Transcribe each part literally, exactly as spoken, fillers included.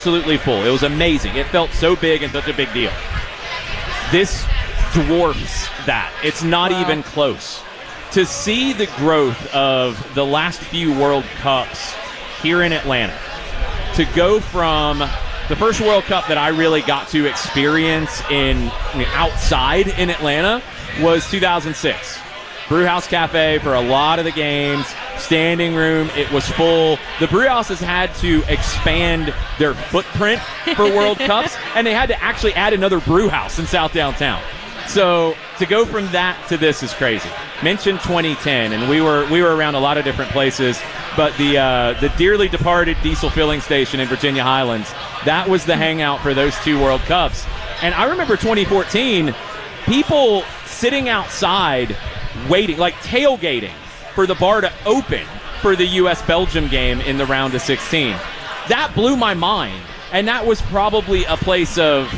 absolutely full. It was amazing. It felt so big and such a big deal. This dwarfs that. It's not wow. even close. To see the growth of the last few World Cups here in Atlanta, to go from the first World Cup that I really got to experience in I mean, outside in Atlanta was two thousand six. Brewhouse Cafe for a lot of the games, standing room, it was full. The Brewhouse has had to expand their footprint for World Cups, and they had to actually add another brewhouse in South Downtown. So to go from that to this is crazy. Mentioned twenty ten, and we were we were around a lot of different places, but the uh, the dearly departed diesel filling station in Virginia Highlands, that was the hangout for those two World Cups. And I remember twenty fourteen, people sitting outside waiting, like tailgating for the bar to open for the U S Belgium game in the round of sixteen. That blew my mind, and that was probably a place of,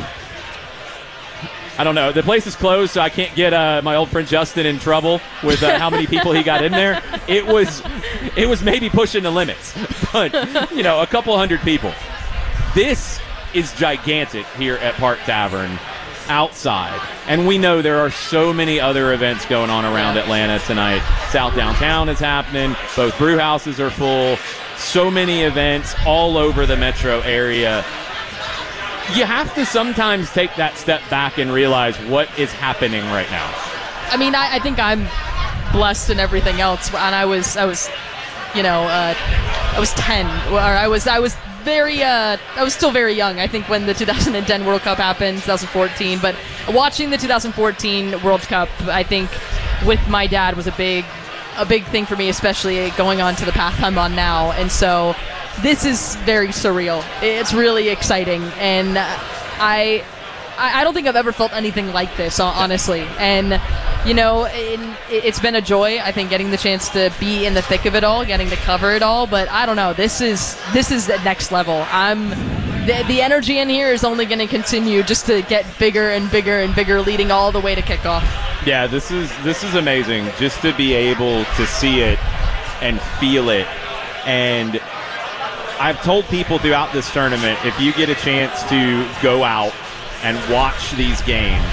I don't know. The place is closed, so I can't get uh, my old friend Justin in trouble with uh, how many people he got in there. It was, it was maybe pushing the limits, but you know, a couple hundred people. This is gigantic here at Park Tavern, outside, and we know there are so many other events going on around Atlanta tonight. South Downtown is happening. Both brew houses are full. So many events all over the metro area. You have to sometimes take that step back and realize what is happening right now. I mean, I, I think I'm blessed in everything else, and I was, I was, you know, uh, I was ten, or I was, I was very, uh, I was still very young. I think when the two thousand ten World Cup happened, two thousand fourteen. But watching the two thousand fourteen World Cup, I think with my dad was a big, a big thing for me, especially going on to the path I'm on now, and so. This is very surreal. It's really exciting, and I, I don't think I've ever felt anything like this, honestly. And you know, it, it's been a joy. I think getting the chance to be in the thick of it all, getting to cover it all. But I don't know. This is this is the next level. I'm the, the energy in here is only going to continue just to get bigger and bigger and bigger, leading all the way to kickoff. Yeah, this is this is amazing. Just to be able to see it and feel it, and. I've told people throughout this tournament, if you get a chance to go out and watch these games,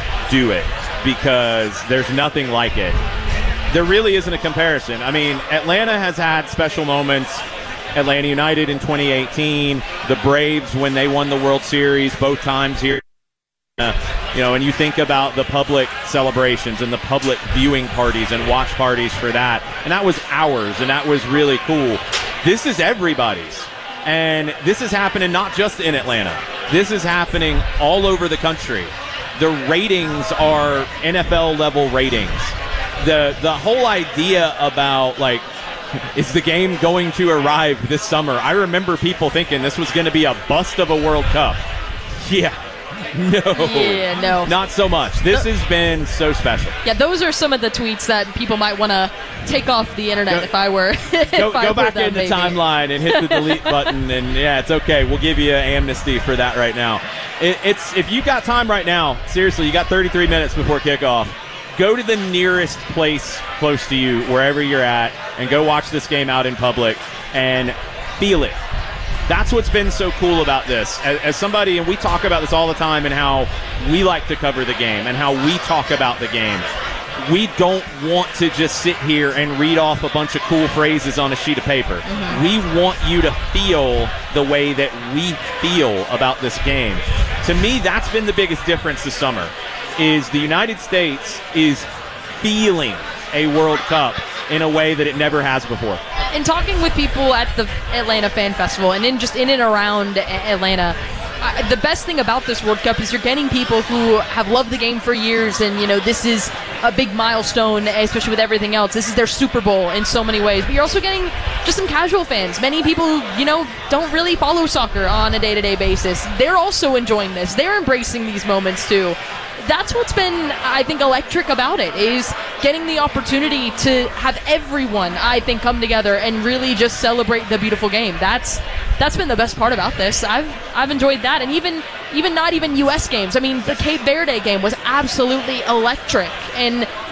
do it, because there's nothing like it. There really isn't a comparison. I mean, Atlanta has had special moments. Atlanta United in twenty eighteen, the Braves when they won the World Series both times here. Uh, you know, and you think about the public celebrations and the public viewing parties and watch parties for that, and that was ours, and that was really cool. This is everybody's, and this is happening not just in Atlanta. This is happening all over the country. The ratings are N F L level ratings. The the whole idea about, like, is the game going to arrive this summer? I remember people thinking this was going to be a bust of a World Cup. Yeah. No. Yeah, no. Not so much. This has been so special. Yeah, those are some of the tweets that people might want to take off the internet go, if I were. if go I go were back them, in the maybe. timeline and hit the delete button, and yeah, it's okay. We'll give you an amnesty for that right now. It, it's if you got time right now, seriously, you got thirty-three minutes before kickoff. Go to the nearest place close to you, wherever you're at, and go watch this game out in public and feel it. That's what's been so cool about this. As, as somebody, and we talk about this all the time, and how we like to cover the game and how we talk about the game. We don't want to just sit here and read off a bunch of cool phrases on a sheet of paper. Mm-hmm. We want you to feel the way that we feel about this game. To me, that's been the biggest difference this summer, is the United States is feeling a World Cup in a way that it never has before. In talking with people at the Atlanta Fan Festival and in just in and around Atlanta, uh, the best thing about this World Cup is you're getting people who have loved the game for years, and you know, this is a big milestone, especially with everything else. This is their Super Bowl in so many ways. But you're also getting just some casual fans, many people who, you know, don't really follow soccer on a day-to-day basis. They're also enjoying this. They're embracing these moments too. That's what's been, I think, electric about it, is getting the opportunity to have everyone, I think, come together and really just celebrate the beautiful game. That's that's been the best part about this. I've I've enjoyed that, and even even not even U S games. I mean, the Cape Verde game was absolutely electric, and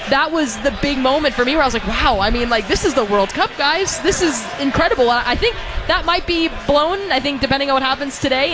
that was the big moment for me where I was like, wow, I mean, like, this is the World Cup, guys. This is incredible. I I think that might be blown, I think, depending on what happens today.